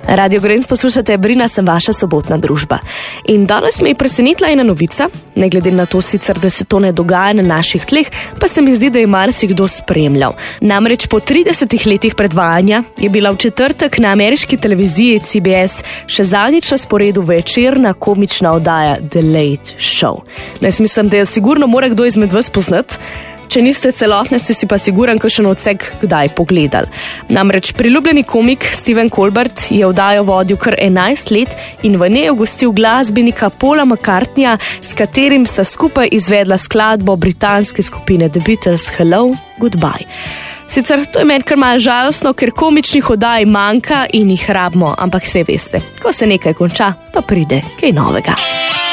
Radio Gorenc poslušate, Brina sem vaša sobotna družba. In danes me je presenetila ena novica, ne glede na to sicer, da se to ne dogaja na naših tleh, pa se mi zdi, da je marsikdo spremljal. Namreč po 30 letih predvajanja je bila v četrtek na ameriški televiziji CBS še zadnjič na sporedu večerna komična oddaja The Late Show. Jaz mislim, da jo sigurno mora kdo izmed vas poznati. Če niste celotne, ste si pa siguran, kakšen odsek kdaj pogledali. Namreč priljubljeni komik Stephen Colbert je oddajo vodil kar 11 let in v njej ugostil glasbenika Paula McCartneyja, s katerim sta skupaj izvedla skladbo britanske skupine The Beatles Hello, Goodbye. Sicer to je meni kar malo žalostno, ker komičnih oddaj manjka in jih rabimo, ampak saj veste, ko se nekaj konča, pa pride kaj novega.